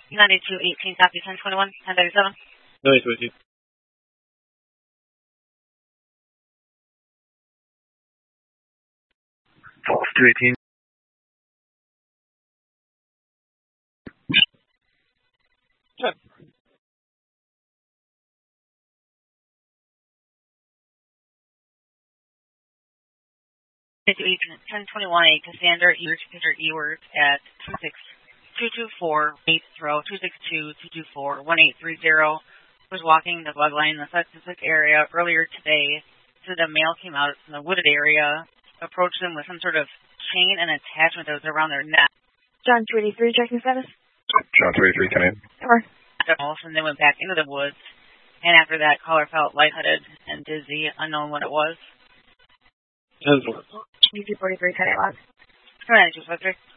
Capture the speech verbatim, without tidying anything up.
ninety-two eighteen, copy ten twenty-one, ten thirty-seven. ninety-two eighteen. two eighteen. Sure. ten twenty-one, a Cassandra Ewert, Peter Ewert at two six two two four, eight throw, two six two two two four, one eight three zero, was walking the bloodline in the Sussex area earlier today. So the male came out from the wooded area, approached them with some sort of chain and attachment that was around their neck. John two eighty-three, checking status. John two eighty-three, come in. Over. And then went back into the woods, and after that, caller felt lightheaded and dizzy, unknown what it was. ten four. U T forty-three, ten eight log. Come on, two five three.